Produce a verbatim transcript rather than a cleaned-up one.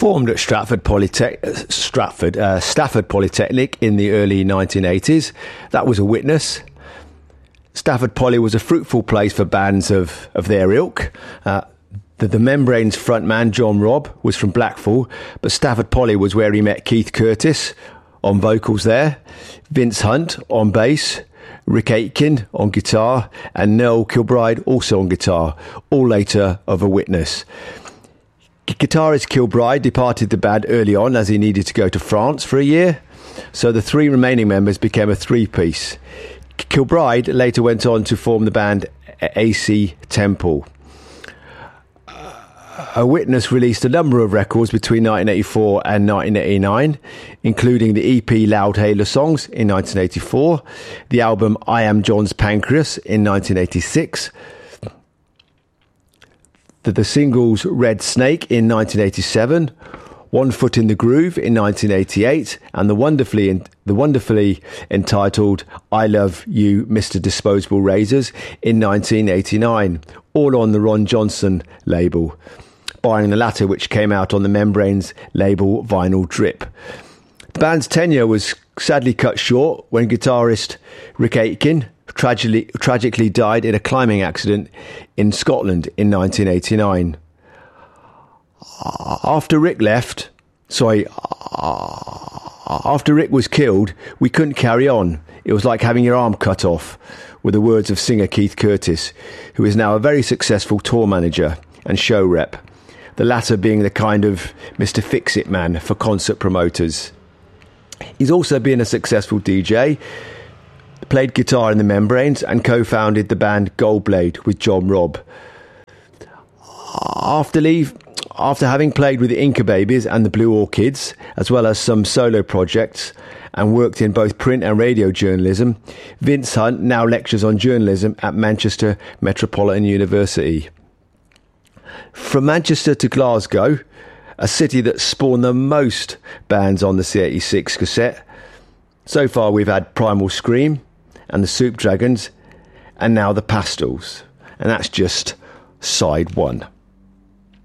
Formed at Stratford Polytech- Stratford, uh, Stafford Polytechnic in the early nineteen eighties, that was a witness. Stafford Poly was a fruitful place for bands of, of their ilk. Uh, the, the Membranes frontman, John Robb, was from Blackpool, but Stafford Poly was where he met Keith Curtis on vocals there, Vince Hunt on bass, Rick Aitken on guitar, and Noel Kilbride also on guitar, all later of a witness. Guitarist Kilbride departed the band early on as he needed to go to France for a year, so the three remaining members became a three-piece. Kilbride later went on to form the band A C Temple. A Witness released a number of records between nineteen eighty-four and nineteen eighty-nine, including the E P Loudhailer Songs in nineteen eighty-four, the album I Am John's Pancreas in nineteen eighty-six, the, the singles Red Snake in nineteen eighty-seven, One Foot in the Groove in nineteen eighty-eight, and the wonderfully the wonderfully entitled I Love You, Mister Disposable Razors in nineteen eighty-nine, all on the Ron Johnson label, barring the latter, which came out on the Membranes label Vinyl Drip. The band's tenure was sadly cut short when guitarist Rick Aitken tragically, tragically died in a climbing accident in Scotland in nineteen eighty-nine. After Rick left, sorry, after Rick was killed, we couldn't carry on. It was like having your arm cut off, were the words of singer Keith Curtis, who is now a very successful tour manager and show rep, the latter being the kind of Mister Fix-It man for concert promoters. He's also been a successful D J, played guitar in the Membranes, and co-founded the band Goldblade with John Robb. After leave... After having played with the Inca Babies and the Blue Orchids, as well as some solo projects, and worked in both print and radio journalism, Vince Hunt now lectures on journalism at Manchester Metropolitan University. From Manchester to Glasgow, a city that spawned the most bands on the C eighty-six cassette, so far we've had Primal Scream and the Soup Dragons, and now the Pastels, and that's just side one.